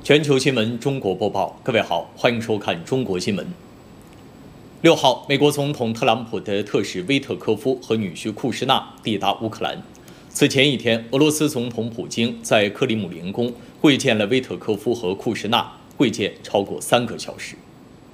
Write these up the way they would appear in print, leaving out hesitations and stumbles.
全球新闻中国播报，各位好，欢迎收看中国新闻。6号，美国总统特朗普的特使威特科夫和女婿库什纳抵达乌克兰。此前一天，俄罗斯总统普京在克里姆林宫会见了威特科夫和库什纳，会见超过3个小时。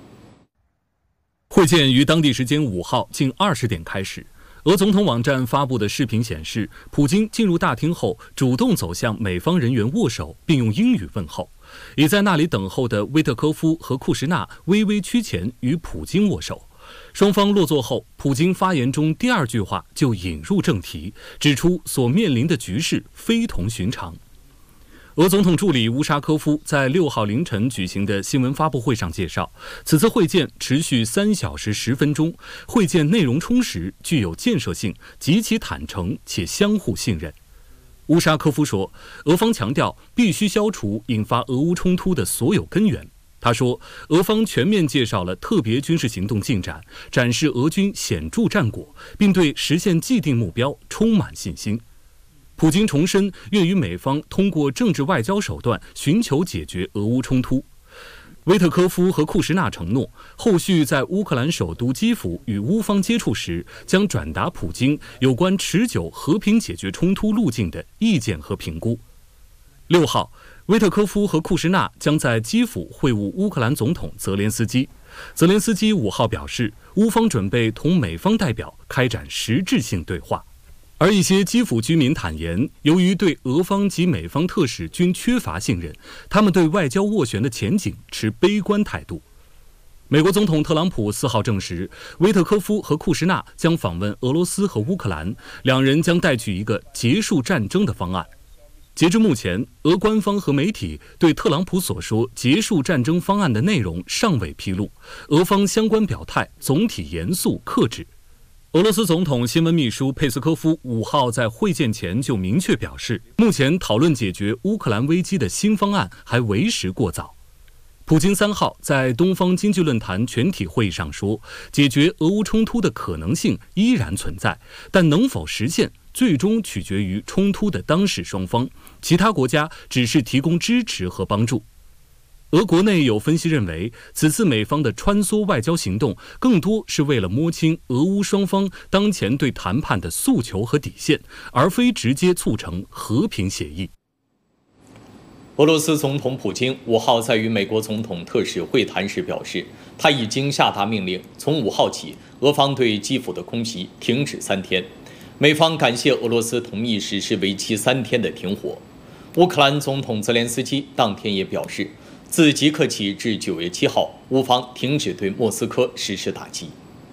会见于当地时间5号近20点开始。俄总统网站发布的视频显示，普京进入大厅后主动走向美方人员握手，并用英语问候。已在那里等候的威特科夫和库什纳微微趋前与普京握手。双方落座后，普京发言中第2句话就引入正题，指出所面临的局势非同寻常。俄总统助理乌沙科夫在6号凌晨举行的新闻发布会上介绍，此次会见持续3小时10分钟，会见内容充实，具有建设性，极其坦诚且相互信任。乌沙科夫说，俄方强调必须消除引发俄乌冲突的所有根源。他说，俄方全面介绍了特别军事行动进展，展示俄军显著战果，并对实现既定目标充满信心。普京重申愿与美方通过政治外交手段寻求解决俄乌冲突。威特科夫和库什纳承诺，后续在乌克兰首都基辅与乌方接触时，将转达普京有关持久和平解决冲突路径的意见和评估。6号，威特科夫和库什纳将在基辅会晤乌克兰总统泽连斯基。泽连斯基5号表示，乌方准备同美方代表开展实质性对话。而一些基辅居民坦言，由于对俄方及美方特使均缺乏信任，他们对外交斡旋的前景持悲观态度。美国总统特朗普4号证实，威特科夫和库什纳将访问俄罗斯和乌克兰，两人将带去一个结束战争的方案。截至目前，俄官方和媒体对特朗普所说结束战争方案的内容尚未披露，俄方相关表态总体严肃克制。俄罗斯总统新闻秘书佩斯科夫5号在会见前就明确表示，目前讨论解决乌克兰危机的新方案还为时过早。普京3号在东方经济论坛全体会议上说，解决俄乌冲突的可能性依然存在，但能否实现，最终取决于冲突的当事双方，其他国家只是提供支持和帮助。俄国内有分析认为，此次美方的穿梭外交行动更多是为了摸清俄乌双方当前对谈判的诉求和底线，而非直接促成和平协议。 俄罗斯总统普京5号在与美国总统特使会谈时表示，他已经下达命令，从5号起，俄方对基辅的空袭停止3天。美方感谢俄罗斯同意实施为期3天的停火。乌克兰总统泽连斯基当天也表示，自即刻起至9月7号，乌方停止对莫斯科实施打击。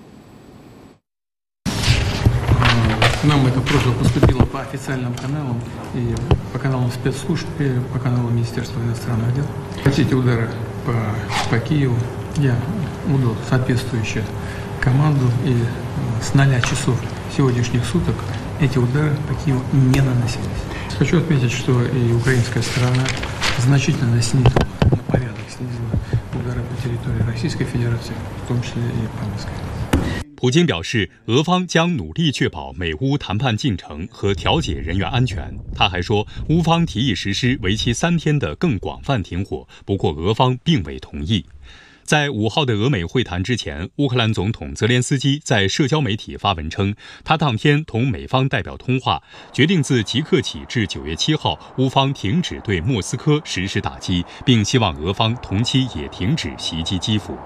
Нам это просто поступило по официальным каналам, и по каналам спецслужб, и по каналу Министерства иностранных дел. Эти удары по Киеву я удал соответствующую команду, и с 0 часов сегодняшних суток эти удары по Киеву не наносились. Хочу отметить, что и украинская сторона значительно снизила, на порядок снизила удары по территории Российской Федерации, в том числе и по Москве. 普京表示，俄方将努力确保美乌谈判进程和调解人员安全。他还说，乌方提议实施为期3天的更广泛停火，不过俄方并未同意。在5号的俄美会谈之前，乌克兰总统泽连斯基在社交媒体发文称，他当天同美方代表通话，决定自即刻起至9月7号，乌方停止对莫斯科实施打击，并希望俄方同期也停止袭击基辅。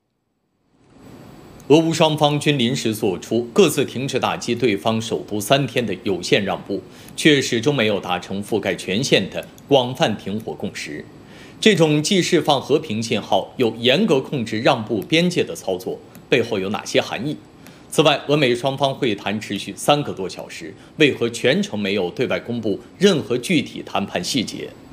俄乌双方均临时做出各自停止打击对方首都3天的有限让步，却始终没有达成覆盖全线的广泛停火共识。这种既释放和平信号又严格控制让步边界的操作，背后有哪些含义？此外，俄美双方会谈持续3个多小时，为何全程没有对外公布任何具体谈判细节？